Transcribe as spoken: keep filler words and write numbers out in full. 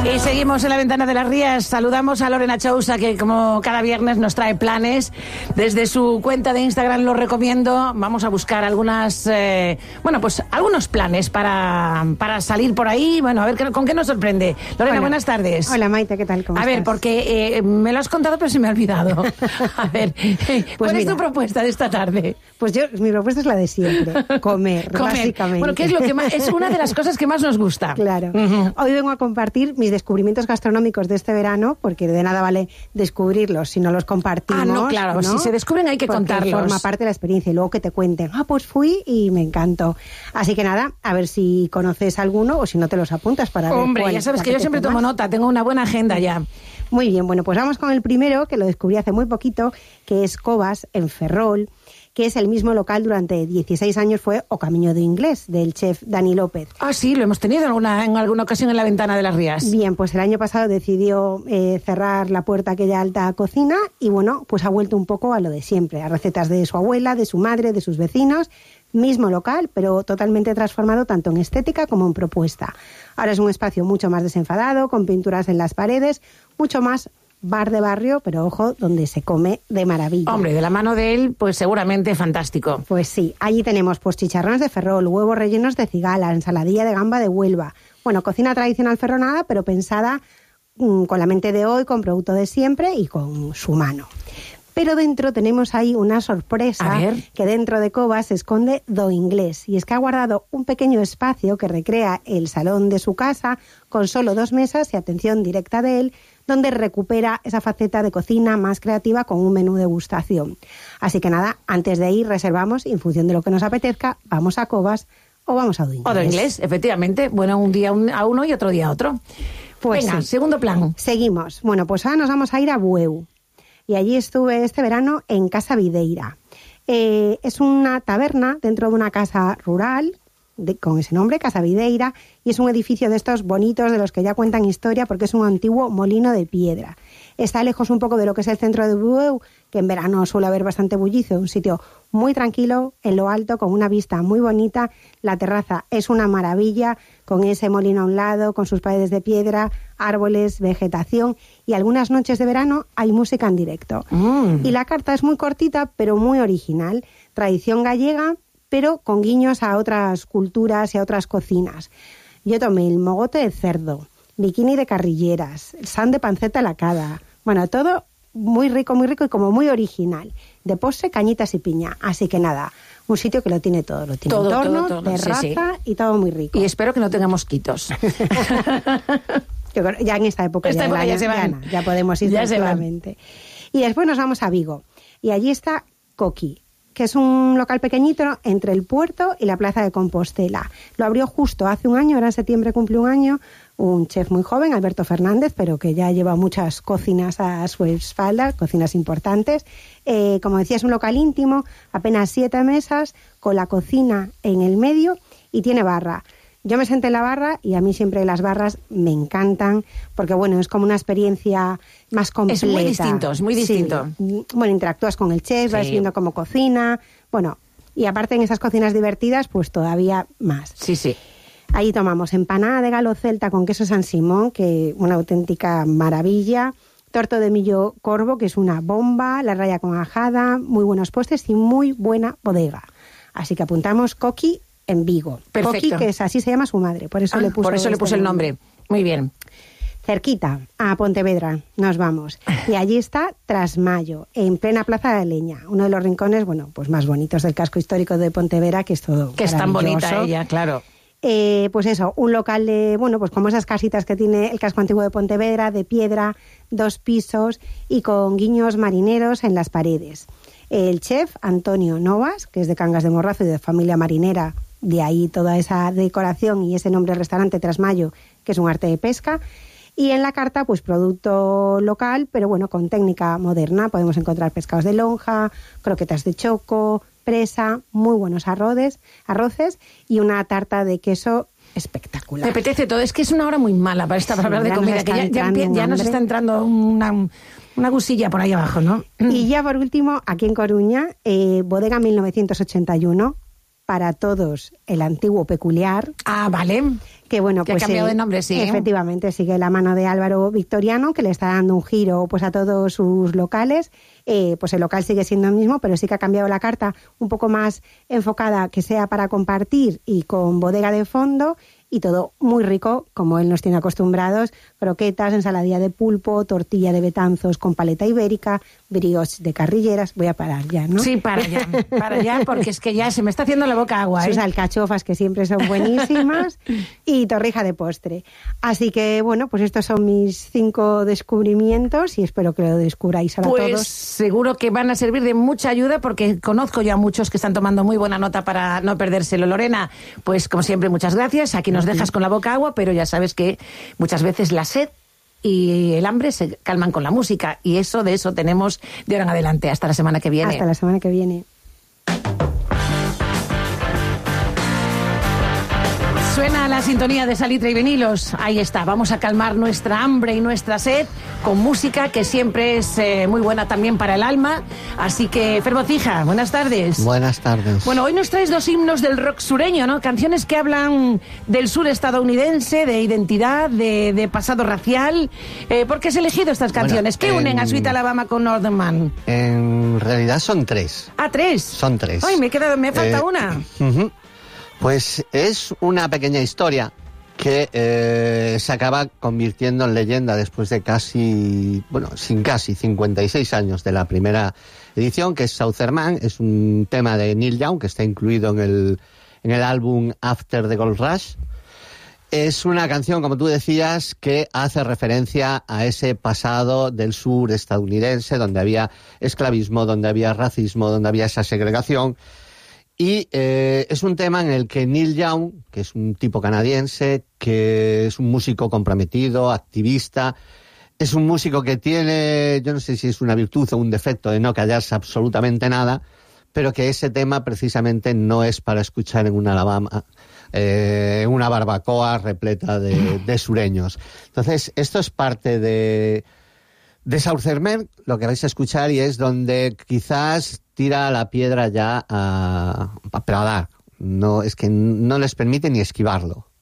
Y seguimos en la Ventana de las Rías. Saludamos a Lorena Chousa, que como cada viernes nos trae planes. Desde su cuenta de Instagram lo recomiendo. Vamos a buscar algunas, eh, bueno, pues algunos planes para, para salir por ahí. Bueno, a ver qué, con qué nos sorprende. Lorena, Hola. Buenas tardes. Hola, Maite, ¿qué tal? ¿Cómo a estás? ver, porque eh, me lo has contado, pero se me ha olvidado. A ver, pues ¿cuál mira, es tu propuesta de esta tarde? Pues yo, mi propuesta es la de siempre, comer, Comer. básicamente. Bueno, ¿qué es lo que más, es una de las cosas que más nos gusta? Claro. Uh-huh. Hoy vengo a compartir mis descubrimientos gastronómicos de este verano, porque de nada vale descubrirlos si no los compartimos. Ah, no, claro, ¿no? Si se descubren hay que porque contarlos. Forma parte de la experiencia y luego que te cuenten, ah, pues fui y me encantó. Así que nada, a ver si conoces alguno o si no te los apuntas para ver Hombre, cuál ya sabes te que yo siempre apetece tomo más. nota, tengo una buena agenda ya. Muy bien, bueno, pues vamos con el primero, que lo descubrí hace muy poquito, que es Covas, en Ferrol, que es el mismo local durante dieciséis años, fue O Camiño do Inglés, del chef Dani López. Ah, sí, lo hemos tenido en alguna, en alguna ocasión en la Ventana de las Rías. Bien, pues el año pasado decidió eh, cerrar la puerta a aquella alta cocina y bueno, pues ha vuelto un poco a lo de siempre, a recetas de su abuela, de su madre, de sus vecinos, mismo local, pero totalmente transformado tanto en estética como en propuesta. Ahora es un espacio mucho más desenfadado, con pinturas en las paredes, mucho más bar de barrio, pero ojo, donde se come de maravilla. Hombre, de la mano de él, pues seguramente fantástico. Pues sí, allí tenemos pues chicharrones de Ferrol, huevos rellenos de cigala, ensaladilla de gamba de Huelva. Bueno, cocina tradicional ferronada, pero pensada mmm, con la mente de hoy, con producto de siempre y con su mano. Pero dentro tenemos ahí una sorpresa, que dentro de Covas se esconde Do Inglés. Y es que ha guardado un pequeño espacio que recrea el salón de su casa, con solo dos mesas y atención directa de él, donde recupera esa faceta de cocina más creativa con un menú degustación. Así que nada, antes de ir reservamos y en función de lo que nos apetezca, vamos a Covas o vamos a Do Inglés. O Do Inglés, efectivamente. Bueno, un día un, a uno y otro día a otro. Pues venga, sí. Segundo plan. Seguimos. Bueno, pues ahora nos vamos a ir a Bueu. Y allí estuve este verano en Casa Videira. Eh, es una taberna dentro de una casa rural, de, con ese nombre, Casa Videira, y es un edificio de estos bonitos, de los que ya cuentan historia, porque es un antiguo molino de piedra. Está lejos un poco de lo que es el centro de Bueu, que en verano suele haber bastante bullicio, un sitio muy tranquilo, en lo alto, con una vista muy bonita. La terraza es una maravilla, con ese molino a un lado, con sus paredes de piedra, árboles, vegetación, y algunas noches de verano hay música en directo. Mm. Y la carta es muy cortita, pero muy original. Tradición gallega, pero con guiños a otras culturas y a otras cocinas. Yo tomé el mogote de cerdo, bikini de carrilleras, el san de panceta lacada. Bueno, todo muy rico, muy rico y como muy original. De postre, cañitas y piña. Así que nada, un sitio que lo tiene todo. Lo tiene todo, entorno, todo, todo. terraza sí, sí. y todo muy rico. Y espero que no tenga mosquitos. Ya en esta época, esta ya, época ya, ya se van. Ya, ya podemos ir tranquilamente. Y después nos vamos a Vigo. Y allí está Coqui, que es un local pequeñito entre el puerto y la plaza de Compostela. Lo abrió justo hace un año, ahora en septiembre cumple un año, un chef muy joven, Alberto Fernández, pero que ya lleva muchas cocinas a su espalda, cocinas importantes. Eh, como decía, es un local íntimo, apenas siete mesas, con la cocina en el medio y tiene barra. Yo me senté en la barra y a mí siempre las barras me encantan porque, bueno, es como una experiencia más completa. Es muy distinto, es muy distinto. Sí. Bueno, interactúas con el chef, sí. vas viendo cómo cocina, bueno, y aparte en esas cocinas divertidas, pues todavía más. Sí, sí. Ahí tomamos empanada de galo celta con queso San Simón, que una auténtica maravilla, torto de millo corvo, que es una bomba, la raya con ajada, muy buenos postres y muy buena bodega. Así que apuntamos Coqui en Vigo. Perfecto. Coqui, que es así se llama su madre, por eso ah, le puso por eso le puse el nombre. Muy bien. Cerquita, a Pontevedra, nos vamos. Y allí está Trasmayo, en plena Plaza de Leña, uno de los rincones, bueno, pues más bonitos del casco histórico de Pontevedra, que es todo que es tan bonita ella, claro. Eh, pues eso, un local de, bueno, pues como esas casitas que tiene el casco antiguo de Pontevedra, de piedra, dos pisos y con guiños marineros en las paredes. El chef Antonio Novas, que es de Cangas de Morrazo y de familia marinera, de ahí toda esa decoración y ese nombre del restaurante Trasmayo, que es un arte de pesca. Y en la carta, pues producto local, pero bueno, con técnica moderna. Podemos encontrar pescados de lonja, croquetas de choco, presa, muy buenos arroces, arroces y una tarta de queso espectacular. Me apetece todo. Es que es una hora muy mala para, esta, para sí, hablar de comida, que ya, ya, empie, ya nos está entrando una, una gusilla por ahí abajo, ¿no? Y ya por último, aquí en Coruña, eh, Bodega mil novecientos ochenta y uno, para todos el antiguo Peculiar. Ah, vale. Que bueno, que pues ha cambiado eh, de nombre, sí. Efectivamente, sigue la mano de Álvaro Victoriano, que le está dando un giro pues a todos sus locales. Eh, pues el local sigue siendo el mismo, pero sí que ha cambiado la carta un poco más enfocada, que sea para compartir y con bodega de fondo, y todo muy rico, como él nos tiene acostumbrados: croquetas, ensaladilla de pulpo, tortilla de Betanzos con paleta ibérica, brioches de carrilleras. Voy a parar ya, ¿no? Sí, para ya, para ya, porque es que ya se me está haciendo la boca agua, ¿eh? Sus alcachofas, que siempre son buenísimas, y torrija de postre. Así que, bueno, pues estos son mis cinco descubrimientos y espero que lo descubráis ahora pues todos. Seguro que van a servir de mucha ayuda, porque conozco ya a muchos que están tomando muy buena nota para no perdérselo. Lorena, pues como siempre, muchas gracias. Aquí nos dejas con la boca agua, pero ya sabes que muchas veces la sed y el hambre se calman con la música, y eso de eso tenemos de ahora en adelante. Hasta la semana que viene. Hasta la semana que viene. Suena la sintonía de Salitre y Vinilos. Ahí está, vamos a calmar nuestra hambre y nuestra sed con música que siempre es eh, muy buena también para el alma. Así que, Fer Bocija, buenas tardes. Buenas tardes. Bueno, hoy nos traes dos himnos del rock sureño, ¿no? Canciones que hablan del sur estadounidense, de identidad, de, de pasado racial. Eh, ¿Por qué has elegido estas canciones? Bueno, ¿Qué unen en... a Sweet Alabama con Northern Man? En realidad son tres. ¿Ah, tres? Son tres. Ay, me he quedado, me falta eh, una. Uh-huh. Pues es una pequeña historia que eh, se acaba convirtiendo en leyenda después de casi, bueno, sin casi cincuenta y seis años de la primera edición, que es Southern Man. Es un tema de Neil Young que está incluido en el, en el álbum After the Gold Rush. Es una canción, como tú decías, que hace referencia a ese pasado del sur estadounidense, donde había esclavismo, donde había racismo, donde había esa segregación. Y eh, es un tema en el que Neil Young, que es un tipo canadiense, que es un músico comprometido, activista, es un músico que tiene, yo no sé si es una virtud o un defecto de no callarse absolutamente nada, pero que ese tema precisamente no es para escuchar en una Alabama, eh, en una barbacoa repleta de, de sureños. Entonces, esto es parte de... De Southern Man, lo que vais a escuchar, y es donde quizás tira la piedra ya a, a dar. No, es que no les permite ni esquivarlo.